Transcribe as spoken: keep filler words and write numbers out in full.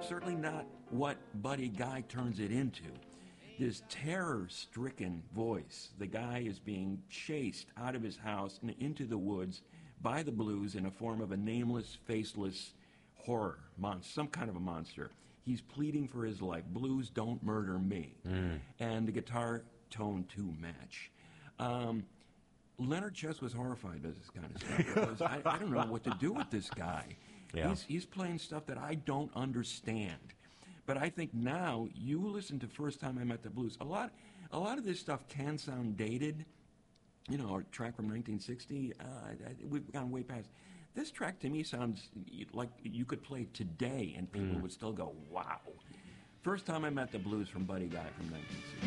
certainly not what Buddy Guy turns it into. This terror-stricken voice. The guy is being chased out of his house and into the woods by the blues in a form of a nameless, faceless horror monster, some kind of a monster. He's pleading for his life. Blues, don't murder me. Mm. And the guitar tone to match. Um, Leonard Chess was horrified by this kind of stuff. Because I, I don't know what to do with this guy. Yeah. He's, he's playing stuff that I don't understand. But I think now, you listen to First Time I Met the Blues, a lot, a lot of this stuff can sound dated. You know, a track from nineteen sixty, uh, we've gone way past. This track to me sounds like you could play today and people Mm. would still go, wow. First Time I Met the Blues from Buddy Guy from nineteen sixty.